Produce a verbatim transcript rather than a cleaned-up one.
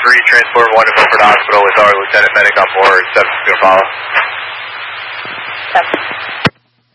three, transport one to Milford Hospital with our lieutenant medic on board. seven's going to follow. seven.